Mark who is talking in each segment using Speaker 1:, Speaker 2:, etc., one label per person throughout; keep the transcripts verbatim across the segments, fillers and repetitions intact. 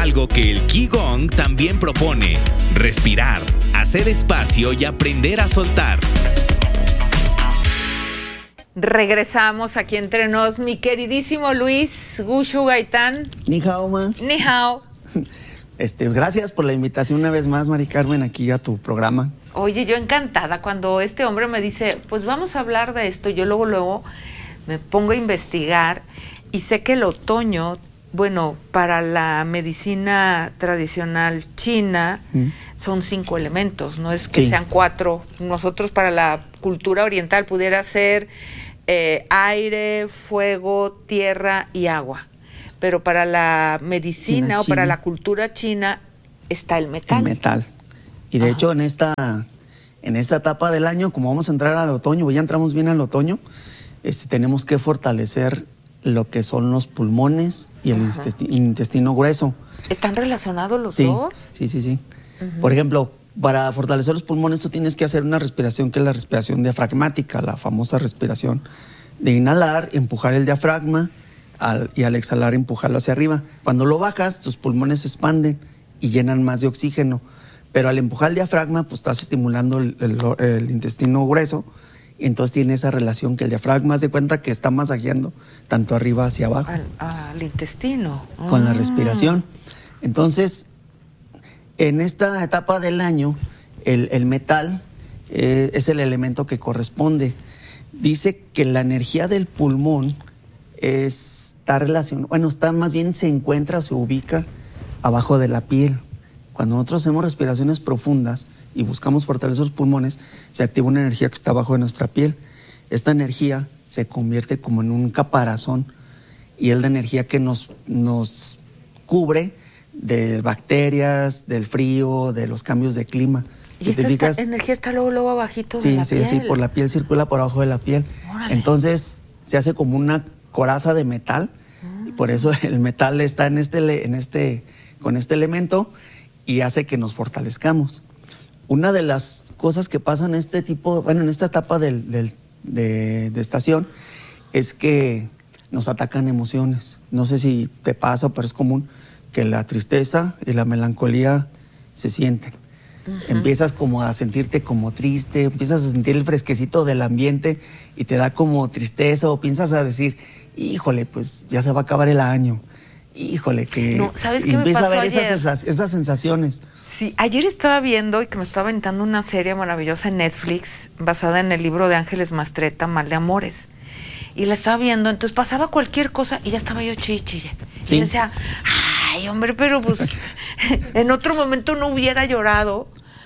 Speaker 1: algo que el Qigong también propone: respirar, hacer espacio y aprender a soltar.
Speaker 2: Regresamos aquí entre nos, mi queridísimo Luis Gushu Gaitán.
Speaker 3: Ni hao, ma.
Speaker 2: Ni hao.
Speaker 3: Este, gracias por la invitación una vez más, Mari Carmen, aquí a tu programa.
Speaker 2: Oye, yo encantada cuando este hombre me dice, pues vamos a hablar de esto. Yo luego, luego me pongo a investigar y sé que el otoño, bueno, para la medicina tradicional china, mm. son cinco elementos, no es que sí. sean cuatro. Nosotros para la cultura oriental pudiera ser eh, aire, fuego, tierra y agua. Pero para la medicina China, o para China. la cultura china está el metal.
Speaker 3: El metal. Y de Ajá. hecho en esta, en esta etapa del año, como vamos a entrar al otoño, ya entramos bien al otoño, este, tenemos que fortalecer lo que son los pulmones y el intestino, intestino grueso.
Speaker 2: ¿Están relacionados los
Speaker 3: sí,
Speaker 2: dos?
Speaker 3: Sí, sí, sí. Uh-huh. Por ejemplo, para fortalecer los pulmones tú tienes que hacer una respiración que es la respiración diafragmática, la famosa respiración de inhalar, empujar el diafragma, Al, y al exhalar empujarlo hacia arriba. Cuando lo bajas, tus pulmones se expanden y llenan más de oxígeno, pero al empujar el diafragma, pues estás estimulando el, el, el intestino grueso, y entonces tiene esa relación que el diafragma hace cuenta que está masajeando tanto arriba hacia abajo.
Speaker 2: Al, al intestino.
Speaker 3: Con
Speaker 2: ah.
Speaker 3: la respiración. Entonces, en esta etapa del año, el, el metal eh, es el elemento que corresponde. Dice que la energía del pulmón está relacionado, bueno, está más bien se encuentra, se ubica abajo de la piel. Cuando nosotros hacemos respiraciones profundas y buscamos fortalecer los pulmones, se activa una energía que está abajo de nuestra piel. Esta energía se convierte como en un caparazón y es la energía que nos, nos cubre de bacterias, del frío, de los cambios de clima.
Speaker 2: ¿Y esta está, energía está luego, luego abajito de
Speaker 3: sí,
Speaker 2: la
Speaker 3: sí,
Speaker 2: piel?
Speaker 3: Sí, sí, por la piel circula por abajo de la piel. Órale. Entonces se hace como una coraza de metal mm. y por eso el metal está en este, en este, con este elemento y hace que nos fortalezcamos. Una de las cosas que pasan en este tipo, bueno, en esta etapa del, del, de, de estación es que nos atacan emociones. No sé si te pasa, pero es común que la tristeza y la melancolía se sienten. Uh-huh. Empiezas como a sentirte como triste, empiezas a sentir el fresquecito del ambiente y te da como tristeza o piensas a decir, híjole, pues ya se va a acabar el año, híjole, que...
Speaker 2: No, ¿sabes qué
Speaker 3: y
Speaker 2: me
Speaker 3: empieza
Speaker 2: pasó
Speaker 3: a ver
Speaker 2: ayer?
Speaker 3: esas, esas sensaciones.
Speaker 2: Sí, ayer estaba viendo y que me estaba aventando una serie maravillosa en Netflix basada en el libro de Ángeles Mastretta, Mal de Amores. Y la estaba viendo, entonces pasaba cualquier cosa y ya estaba yo chichille. ¿Sí? Y decía, ay, hombre, pero pues en otro momento no hubiera llorado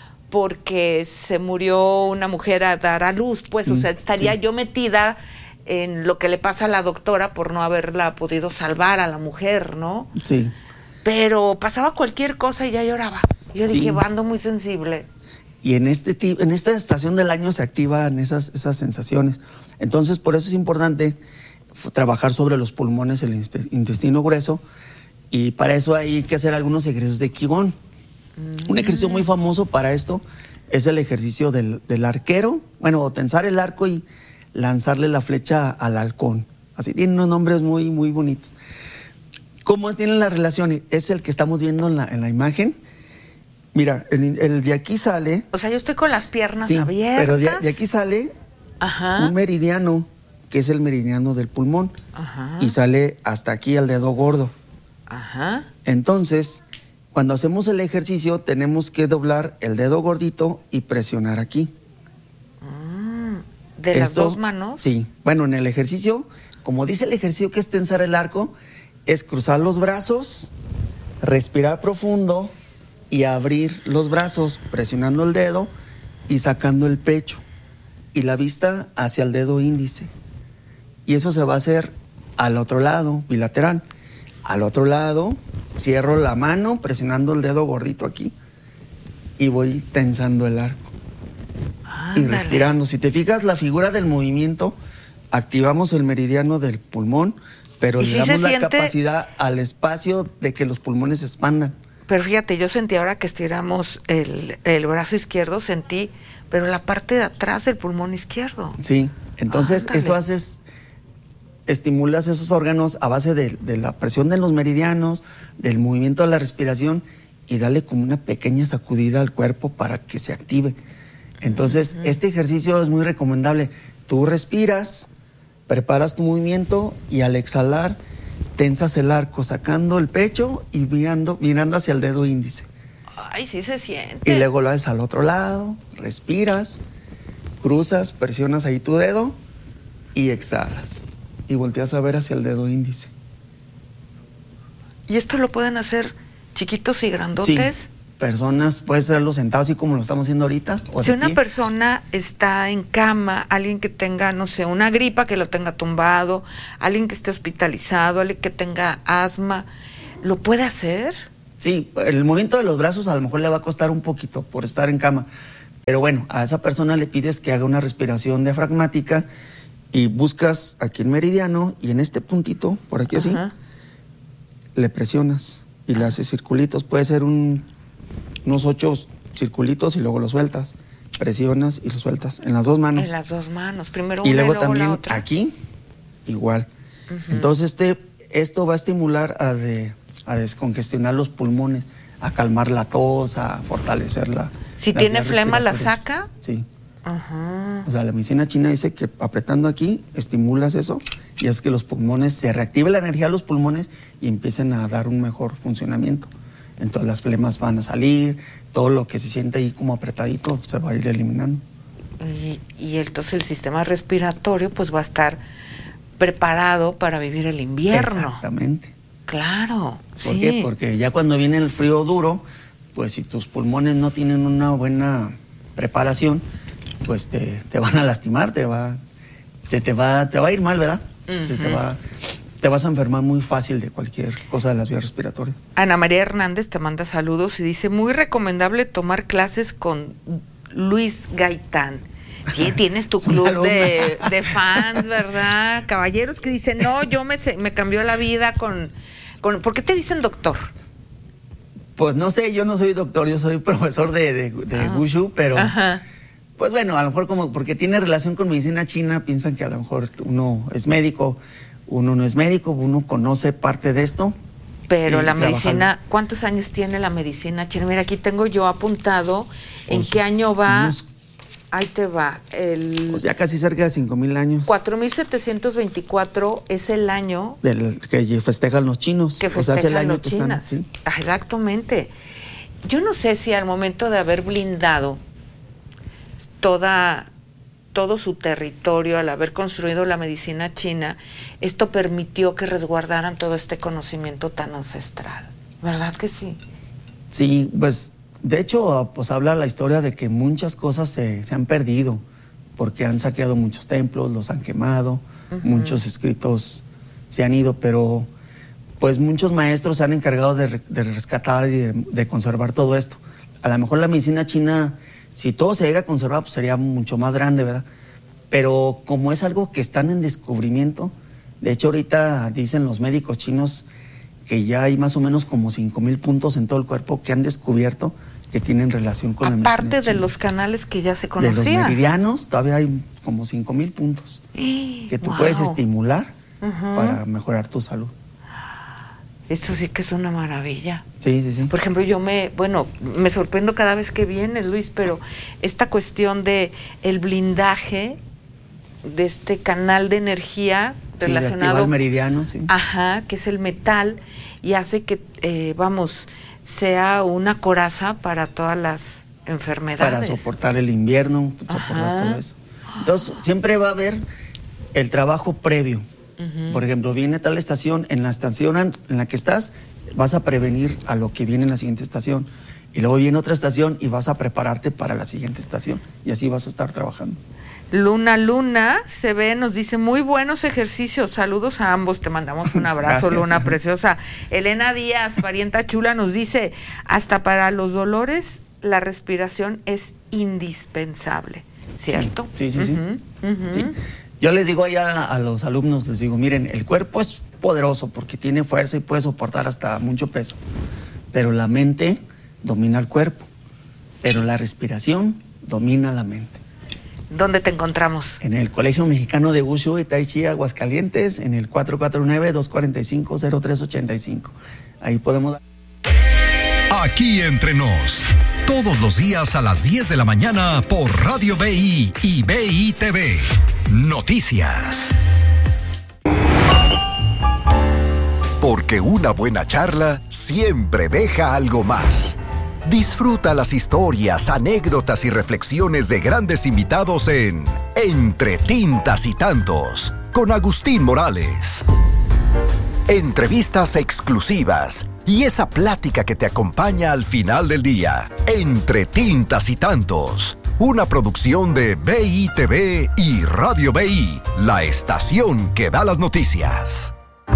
Speaker 2: porque se murió una mujer a dar a luz, pues, o sea, estaría sí. yo metida en lo que le pasa a la doctora por no haberla podido salvar a la mujer, ¿no?
Speaker 3: Sí.
Speaker 2: Pero pasaba cualquier cosa y ya lloraba. Yo dije, sí. ando muy sensible.
Speaker 3: Y en este en esta estación del año se activan esas, esas sensaciones. Entonces, por eso es importante trabajar sobre los pulmones, el intestino grueso, y para eso hay que hacer algunos ejercicios de Qigong. Mm. Un ejercicio muy famoso para esto es el ejercicio del, del arquero, bueno, tensar el arco y lanzarle la flecha al halcón. Así tienen unos nombres muy, muy bonitos. ¿Cómo tienen la relación? Es el que estamos viendo en la, en la imagen. Mira, el, el de aquí sale...
Speaker 2: O sea, yo estoy con las piernas
Speaker 3: sí,
Speaker 2: abiertas.
Speaker 3: Pero de, de aquí sale Ajá. un meridiano, que es el meridiano del pulmón. Ajá. Y sale hasta aquí al dedo gordo.
Speaker 2: Ajá.
Speaker 3: Entonces, cuando hacemos el ejercicio, tenemos que doblar el dedo gordito y presionar aquí.
Speaker 2: ¿De Esto, las dos manos?
Speaker 3: Sí. Bueno, en el ejercicio, como dice el ejercicio que es tensar el arco, es cruzar los brazos, respirar profundo y abrir los brazos presionando el dedo y sacando el pecho y la vista hacia el dedo índice. Y eso se va a hacer al otro lado, bilateral. Al otro lado, cierro la mano presionando el dedo gordito aquí y voy tensando el arco. Y respirando. Si te fijas, la figura del movimiento, activamos el meridiano del pulmón, pero le
Speaker 2: si
Speaker 3: damos la
Speaker 2: siente...
Speaker 3: capacidad al espacio de que los pulmones se expandan.
Speaker 2: Pero fíjate, yo sentí ahora que estiramos el, el brazo izquierdo, sentí, pero la parte de atrás del pulmón izquierdo.
Speaker 3: Sí, entonces Ándale. eso haces, estimulas esos órganos a base de, de la presión de los meridianos, del movimiento de la respiración y dale como una pequeña sacudida al cuerpo para que se active. Entonces, uh-huh. este ejercicio es muy recomendable. Tú respiras, preparas tu movimiento y al exhalar tensas el arco, sacando el pecho y mirando, mirando hacia el dedo índice.
Speaker 2: Ay, sí se siente.
Speaker 3: Y luego lo haces al otro lado, respiras, cruzas, presionas ahí tu dedo y exhalas. Y volteas a ver hacia el dedo índice.
Speaker 2: ¿Y esto lo pueden hacer chiquitos y grandotes?
Speaker 3: Sí, personas, puedes hacerlo sentado así como lo estamos haciendo ahorita. O
Speaker 2: si una pie. persona está en cama, alguien que tenga, no sé, una gripa, que lo tenga tumbado, alguien que esté hospitalizado, alguien que tenga asma, ¿lo puede hacer?
Speaker 3: Sí, el movimiento de los brazos a lo mejor le va a costar un poquito por estar en cama. Pero bueno, a esa persona le pides que haga una respiración diafragmática y buscas aquí el meridiano y en este puntito, por aquí así, uh-huh. le presionas y le haces circulitos. Puede ser un, unos ocho circulitos y luego lo sueltas. Presionas y lo sueltas en las dos manos.
Speaker 2: En las dos manos, primero
Speaker 3: una y luego,
Speaker 2: y luego
Speaker 3: también
Speaker 2: la otra.
Speaker 3: Aquí, igual. Uh-huh. Entonces este, esto va a estimular a, de, a descongestionar los pulmones, a calmar la tos, a fortalecer la...
Speaker 2: Si
Speaker 3: la
Speaker 2: tiene flema, ¿la saca?
Speaker 3: Sí.
Speaker 2: Ajá.
Speaker 3: O sea, la medicina china dice que apretando aquí estimulas eso y es que los pulmones, se reactive la energía de los pulmones y empiecen a dar un mejor funcionamiento. Entonces las flemas van a salir, todo lo que se siente ahí como apretadito se va a ir eliminando.
Speaker 2: Y, y entonces el sistema respiratorio pues va a estar preparado para vivir el invierno.
Speaker 3: Exactamente.
Speaker 2: Claro.
Speaker 3: ¿Por
Speaker 2: sí.
Speaker 3: qué? Porque ya cuando viene el frío duro, pues si tus pulmones no tienen una buena preparación, pues te, te van a lastimar, te va, se te va, te va a ir mal, ¿verdad? Uh-huh. Se te va, te vas a enfermar muy fácil de cualquier cosa de las vías respiratorias.
Speaker 2: Ana María Hernández te manda saludos y dice, muy recomendable tomar clases con Luis Gaitán. Sí, tienes tu club de, de fans, ¿verdad? Caballeros que dicen, no, yo me, me cambió la vida con, con... ¿Por qué te dicen doctor?
Speaker 3: Pues no sé, yo no soy doctor, yo soy profesor de, de, de ah. Wushu, pero... Ajá. Pues bueno, a lo mejor como porque tiene relación con medicina china, piensan que a lo mejor uno es médico, uno no es médico, uno conoce parte de esto.
Speaker 2: Pero la medicina, ¿cuántos años tiene la medicina china? Mira, aquí tengo yo apuntado en qué año va, unos, ahí te va. El,
Speaker 3: pues ya casi cerca de cinco mil años.
Speaker 2: cuatro mil setecientos veinticuatro es el año.
Speaker 3: Del que festejan los chinos.
Speaker 2: Que festejan o sea, es el año los que chinas. Están, ¿sí? Exactamente. Yo no sé si al momento de haber blindado toda, todo su territorio, al haber construido la medicina china, esto permitió que resguardaran todo este conocimiento tan ancestral. ¿Verdad que sí?
Speaker 3: Sí, pues de hecho, pues habla la historia de que muchas cosas se, se han perdido, porque han saqueado muchos templos, los han quemado, uh-huh. muchos escritos se han ido, pero pues muchos maestros se han encargado de, de rescatar y de, de conservar todo esto. A lo mejor la medicina china, si todo se llega a conservar, pues sería mucho más grande, ¿verdad? Pero como es algo que están en descubrimiento, de hecho ahorita dicen los médicos chinos que ya hay más o menos como cinco mil puntos en todo el cuerpo que han descubierto que tienen relación con la medicina china.
Speaker 2: Aparte de los canales que ya se conocían.
Speaker 3: De los meridianos, todavía hay como cinco mil puntos que tú wow. puedes estimular uh-huh. para mejorar tu salud.
Speaker 2: Esto sí que es una maravilla.
Speaker 3: Sí, sí, sí.
Speaker 2: Por ejemplo, yo me, bueno, me sorprendo cada vez que vienes, Luis, pero esta cuestión de el blindaje de este canal de energía relacionado
Speaker 3: sí, al meridiano, sí.
Speaker 2: Ajá, que es el metal y hace que, eh, vamos, sea una coraza para todas las enfermedades.
Speaker 3: Para soportar el invierno, soportar ajá. todo eso. Entonces, siempre va a haber el trabajo previo. Uh-huh. Por ejemplo, viene tal estación, en la estación en la que estás, vas a prevenir a lo que viene en la siguiente estación. Y luego viene otra estación y vas a prepararte para la siguiente estación. Y así vas a estar trabajando. Luna Luna se ve, nos dice, muy buenos ejercicios, saludos a ambos, te mandamos un abrazo. Gracias, Luna, preciosa. Elena Díaz, parienta chula, nos dice, hasta para los dolores la respiración es indispensable, ¿cierto? Sí, sí, sí. Uh-huh, uh-huh. sí. Yo les digo allá a los alumnos, les digo, miren, el cuerpo es poderoso porque tiene fuerza y puede soportar hasta mucho peso, pero la mente domina el cuerpo, pero la respiración domina la mente.
Speaker 2: ¿dónde te encontramos?
Speaker 3: En el Colegio Mexicano de Wushu y Tai Chi Aguascalientes, en el cuatro cuatro nueve, dos cuatro cinco, cero tres ocho cinco. Ahí podemos...
Speaker 4: Aquí entre nos, todos los días a las diez de la mañana por Radio B I y B I T V. Noticias. Porque una buena charla siempre deja algo más. Disfruta las historias, anécdotas y reflexiones de grandes invitados en Entre Tintas y Tantos, con Agustín Morales. Entrevistas exclusivas y esa plática que te acompaña al final del día. Entre Tintas y Tantos, una producción de B I T V y Radio B I, la estación que da las noticias.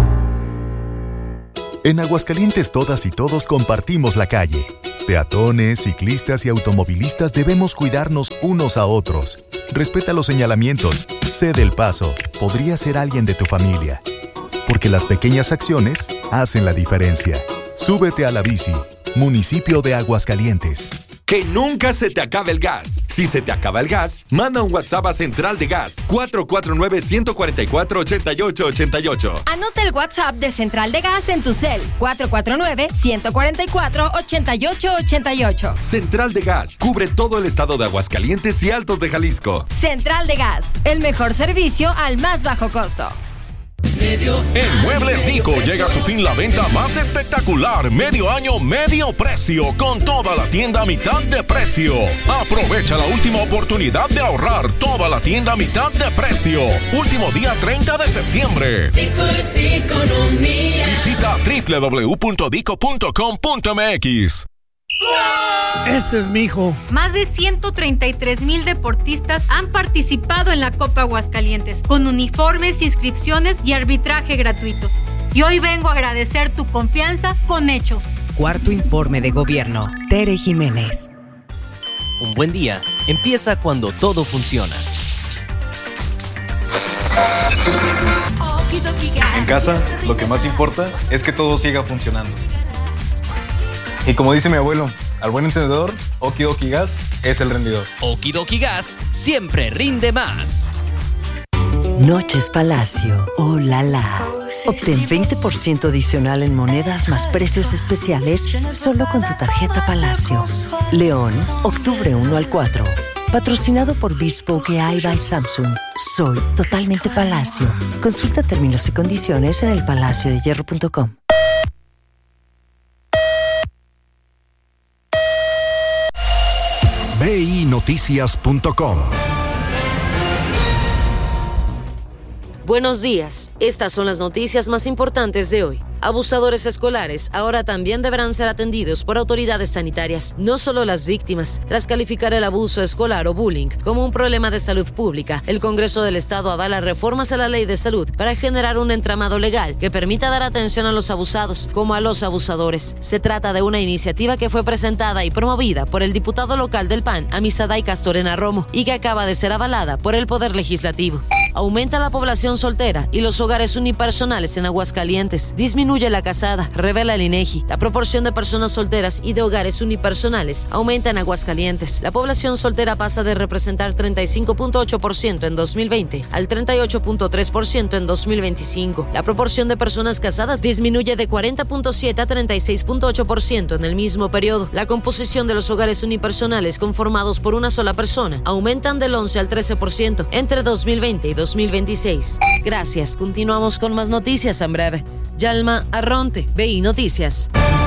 Speaker 5: En Aguascalientes todas y todos compartimos la calle. Peatones, ciclistas y automovilistas debemos cuidarnos unos a otros. Respeta los señalamientos, cede el paso, podría ser alguien de tu familia. Porque las pequeñas acciones hacen la diferencia. Súbete a la bici, municipio de Aguascalientes.
Speaker 6: Que nunca se te acabe el gas. Si se te acaba el gas, manda un WhatsApp a Central de Gas cuatro cuatro nueve, uno cuatro cuatro, ocho ocho ocho ocho.
Speaker 7: Anota el WhatsApp de Central de Gas en tu cel. cuatro cuatro nueve, uno cuatro cuatro, ocho ocho ocho ocho.
Speaker 6: Central de Gas cubre todo el estado de Aguascalientes y Altos de Jalisco.
Speaker 7: Central de Gas, el mejor servicio al más bajo costo.
Speaker 8: En Muebles Nico llega a su fin la venta más espectacular, medio año, medio precio, con toda la tienda a mitad de precio. Aprovecha la última oportunidad de ahorrar, toda la tienda a mitad de precio. Último día treinta de septiembre.
Speaker 9: Dico es economía.
Speaker 8: Visita doble u doble u doble u punto dico punto com punto m x.
Speaker 10: Ese es mi hijo.
Speaker 11: Más de ciento treinta y tres mil deportistas han participado en la Copa Aguascalientes, con uniformes, inscripciones y arbitraje gratuito. Y hoy vengo a agradecer tu confianza con hechos.
Speaker 12: Cuarto informe de gobierno. Tere Jiménez.
Speaker 13: Un buen día empieza cuando todo funciona.
Speaker 14: En casa, lo que más importa es que todo siga funcionando. Y como dice mi abuelo, al buen entendedor, Okidoki Gas es el rendidor.
Speaker 13: Okidoki Gas siempre rinde más.
Speaker 15: Noches Palacio, oh la la. Obtén veinte por ciento adicional en monedas más precios especiales solo con tu tarjeta Palacio. León, octubre uno al cuatro. Patrocinado por Bespoke A I by Samsung. Soy totalmente Palacio. Consulta términos y condiciones en el palacio de hierro punto com.
Speaker 4: B I Noticias punto com.
Speaker 16: Buenos días, estas son las noticias más importantes de hoy. Abusadores escolares ahora también deberán ser atendidos por autoridades sanitarias, no solo las víctimas. Tras calificar el abuso escolar o bullying como un problema de salud pública, el Congreso del Estado avala reformas a la Ley de Salud para generar un entramado legal que permita dar atención a los abusados como a los abusadores. Se trata de una iniciativa que fue presentada y promovida por el diputado local del P A N, Amisadai Castorena Romo, y que acaba de ser avalada por el Poder Legislativo. Aumenta la población soltera y los hogares unipersonales en Aguascalientes. Disminuye la casada, revela el INEGI. La proporción de personas solteras y de hogares unipersonales aumenta en Aguascalientes. La población soltera pasa de representar treinta y cinco punto ocho por ciento en dos mil veinte al treinta y ocho punto tres por ciento en dos mil veinticinco. La proporción de personas casadas disminuye de cuarenta punto siete a treinta y seis punto ocho por ciento en el mismo periodo. La composición de los hogares unipersonales conformados por una sola persona aumentan del once al trece por ciento entre dos mil veinte y dos mil veintiséis. Gracias, continuamos con más noticias en breve. Yalma Arronte, B I Noticias.